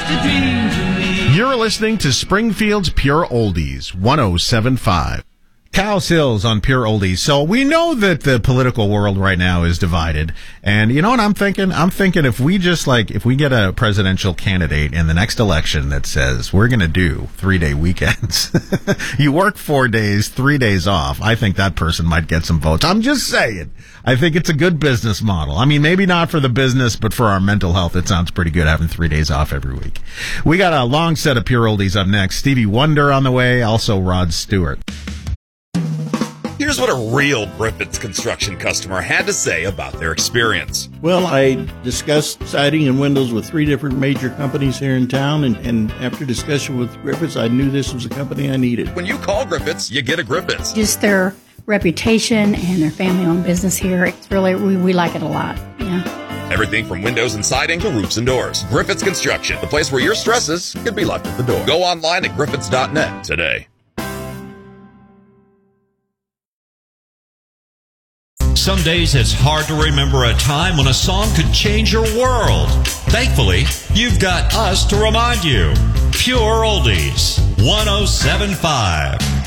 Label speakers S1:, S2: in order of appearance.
S1: a dream to me.
S2: You're listening to Springfield's Pure Oldies, 107.5. Cowles Hills on Pure Oldies. So we know that the political world right now is divided. And you know what I'm thinking? I'm thinking if we get a presidential candidate in the next election that says we're going to do 3-day weekends, you work 4 days, 3 days off, I think that person might get some votes. I'm just saying. I think it's a good business model. I mean, maybe not for the business, but for our mental health, it sounds pretty good having 3 days off every week. We got a long set of Pure Oldies up next. Stevie Wonder on the way, also Rod Stewart.
S3: Here's what a real Griffiths Construction customer had to say about their experience.
S4: Well, I discussed siding and windows with 3 different major companies here in town, and after discussion with Griffiths, I knew this was a company I needed.
S3: When you call Griffiths, you get a Griffiths.
S5: Just their reputation and their family-owned business here, it's really, we like it a lot, yeah.
S3: Everything from windows and siding to roofs and doors. Griffiths Construction, the place where your stresses can be left at the door. Go online at griffiths.net today.
S6: Some days it's hard to remember a time when a song could change your world. Thankfully, you've got us to remind you. Pure Oldies, 107.5.